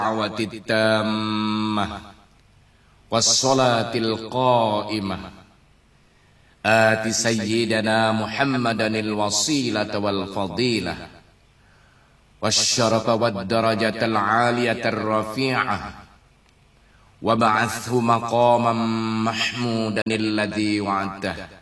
الدعوة التامة والصلاة القائمة آت سيدنا محمدا الوسيلة والفضيلة والشرف والدرجة العالية الرفيعة وبعثه مقاما محمودا الذي وعدته